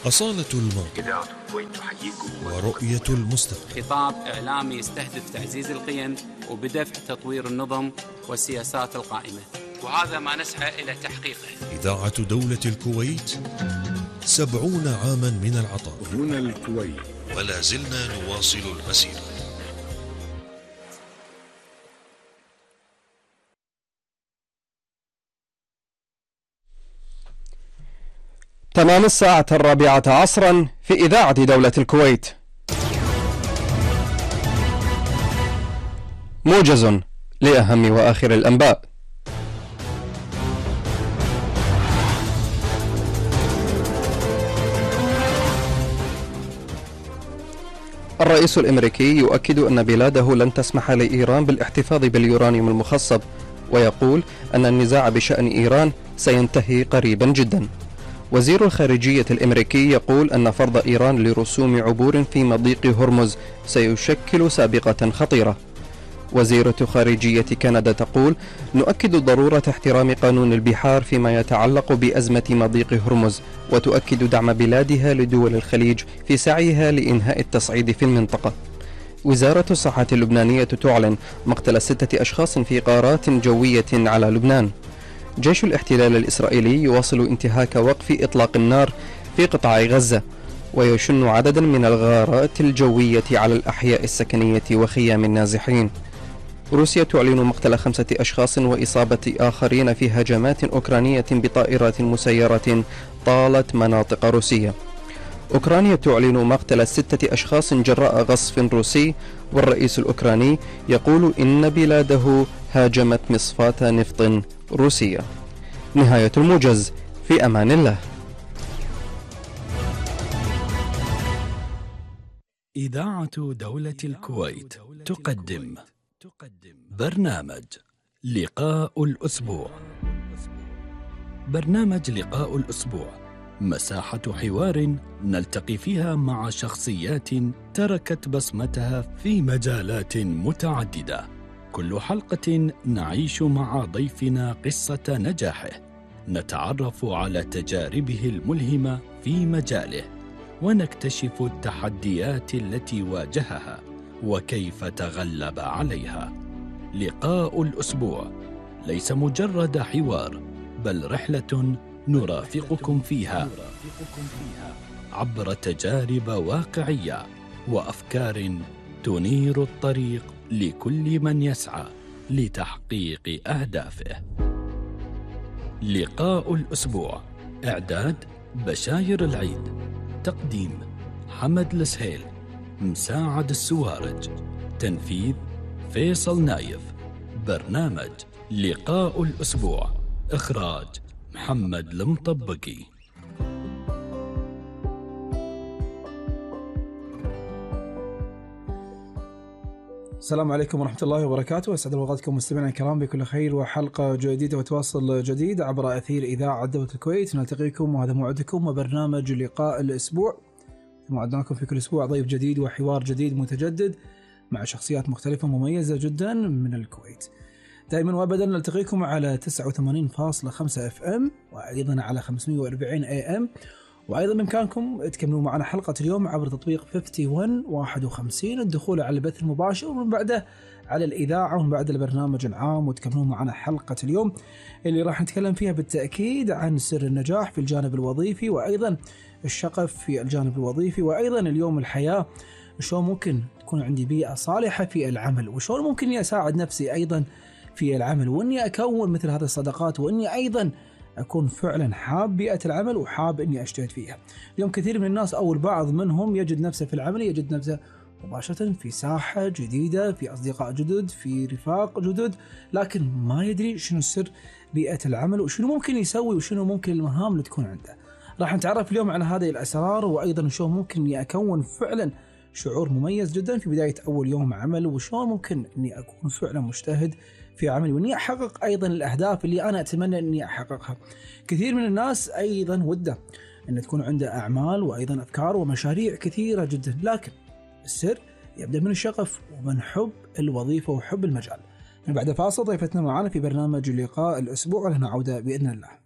أصالة الماضي إذاعة الكويت تحييكم ورؤية المستقبل. خطاب إعلامي يستهدف تعزيز القيم وبدفع تطوير النظم والسياسات القائمة، وهذا ما نسعى إلى تحقيقه. إذاعة دولة الكويت 70 عاما من العطاء. هنا الكويت ولا زلنا نواصل المسير. تمام الساعة 4 عصرا في إذاعة دولة الكويت. موجز لأهم وآخر الأنباء. الرئيس الأمريكي يؤكد أن بلاده لن تسمح لإيران بالاحتفاظ باليورانيوم المخصب، ويقول أن النزاع بشأن إيران سينتهي قريبا جدا. وزير الخارجية الأمريكي يقول أن فرض إيران لرسوم عبور في مضيق هرمز سيشكل سابقة خطيرة. وزيرة خارجية كندا تقول: نؤكد ضرورة احترام قانون البحار فيما يتعلق بأزمة مضيق هرمز، وتؤكد دعم بلادها لدول الخليج في سعيها لإنهاء التصعيد في المنطقة. وزارة الصحة اللبنانية تعلن مقتل 6 أشخاص في غارات جوية على لبنان. جيش الاحتلال الإسرائيلي يواصل انتهاك وقف إطلاق النار في قطاع غزة، ويشن عددا من الغارات الجوية على الأحياء السكنية وخيام النازحين. روسيا تعلن مقتل 5 أشخاص وإصابة آخرين في هجمات أوكرانية بطائرات مسيرة طالت مناطق روسية. أوكرانيا تعلن مقتل 6 أشخاص جراء غصف روسي، والرئيس الأوكراني يقول إن بلاده هاجمت مصفاة نفط روسية. نهاية الموجز، في أمان الله. إذاعة دولة الكويت تقدم برنامج لقاء الأسبوع. برنامج لقاء الأسبوع مساحة حوار نلتقي فيها مع شخصيات تركت بصمتها في مجالات متعددة. كل حلقة نعيش مع ضيفنا قصة نجاحه، نتعرف على تجاربه الملهمة في مجاله، ونكتشف التحديات التي واجهها وكيف تغلب عليها. لقاء الأسبوع ليس مجرد حوار، بل رحلة نرافقكم فيها عبر تجارب واقعية وأفكار تنير الطريق لكل من يسعى لتحقيق أهدافه. لقاء الأسبوع، إعداد بشاير العيد، تقديم حمد السهيل، مساعد السوارج، تنفيذ فيصل نايف. برنامج لقاء الأسبوع، إخراج محمد المطبقي. السلام عليكم ورحمة الله وبركاته. أسعد أوقاتكم مستمعينا الكرام بكل خير وحلقة جديدة وتواصل جديد عبر أثير إذاعة دولة الكويت. نلتقيكم وهذا موعدكم وبرنامج لقاء الأسبوع. موعدناكم في كل أسبوع ضيف جديد وحوار جديد متجدد مع شخصيات مختلفة مميزة جدا من الكويت. دائما وابدا نلتقيكم على 89.5 FM وأيضا على 540 AM، وأيضا بإمكانكم تكملوا معنا حلقة اليوم عبر تطبيق 51 الدخول على البث المباشر، ومن بعده على الإذاعة، ومن بعد البرنامج العام، وتكملوا معنا حلقة اليوم اللي راح نتكلم فيها بالتأكيد عن سر النجاح في الجانب الوظيفي، وأيضا الشغف في الجانب الوظيفي، وأيضا اليوم الحياة، شلون ممكن تكون عندي بيئة صالحة في العمل، وشلون ممكن إني أساعد نفسي أيضا في العمل، وإني أكون مثل هذه الصداقات، وإني أيضا أكون فعلا حاب بيئة العمل وحاب إني أجتهد فيها. اليوم كثير من الناس أو البعض منهم يجد نفسه في العمل، يجد نفسه مباشرة في ساحة جديدة، في أصدقاء جدد، في رفاق جدد، لكن ما يدري شنو سر بيئة العمل وشنو ممكن يسوي وشنو ممكن المهام اللي تكون عنده. راح نتعرف اليوم عن هذه الأسرار، وأيضا شلون ممكن إني أكون فعلا شعور مميز جدا في بداية أول يوم عمل، وشلون ممكن إني أكون فعلا مجتهد في عملي، وإني أحقق أيضا الأهداف اللي أنا أتمنى إني أحققها. كثير من الناس أيضا وده أن تكون عنده أعمال وأيضا أفكار ومشاريع كثيرة جدا، لكن السر يبدأ من الشغف ومن حب الوظيفة وحب المجال. من بعد فاصل ضيفتنا معنا في برنامج لقاء الأسبوع، ولنا عودة بإذن الله.